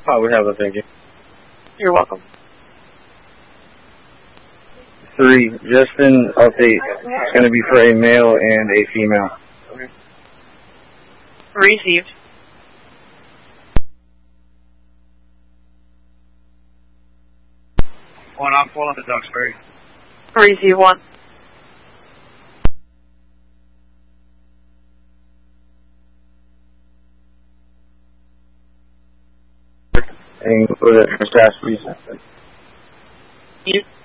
Oh, we have it, thank you. You're welcome. 3, Justin, update. It's going to be for a male and a female. Received. One off, full on the Duxbury. Receive 1. And go to the fast, please.